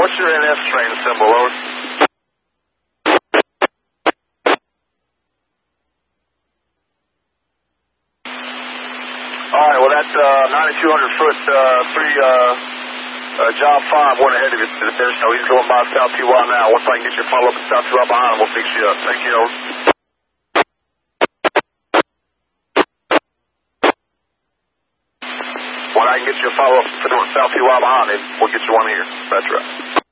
what's your NS train symbol, over? All right, well, that's 9,200 foot, job 5 went ahead of you there, so he's going by South TY now. Once I can get your follow-up at South TY behind him, we'll fix you up. Thank you, over. When I can get you a follow-up for doing South TY behind him, we'll get you one here. That's right.